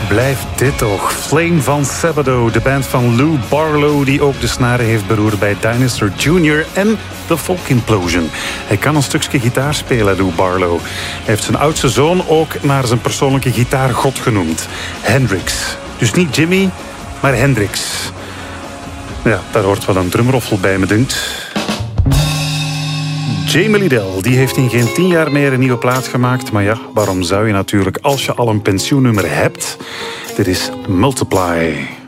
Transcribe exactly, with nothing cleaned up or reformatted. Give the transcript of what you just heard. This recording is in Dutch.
blijft dit toch? Flame van Sabado, de band van Lou Barlow, die ook de snaren heeft beroerd bij Dinosaur junior en The Folk Implosion. Hij kan een stukje gitaar spelen, Lou Barlow. Hij heeft zijn oudste zoon ook naar zijn persoonlijke gitaargod genoemd. Hendrix. Dus niet Jimmy, maar Hendrix. Ja, daar hoort wel een drumroffel bij, me dunkt. Jamie Lidell, die heeft in geen tien jaar meer een nieuwe plaat gemaakt. Maar ja, waarom zou je natuurlijk als je al een pensioennummer hebt? Dit is Multiply.